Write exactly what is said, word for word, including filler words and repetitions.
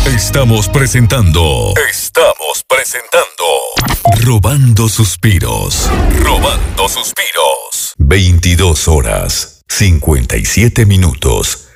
Estamos presentando. Estamos presentando. Robando suspiros. Robando suspiros. veintidós horas, cincuenta y siete minutos.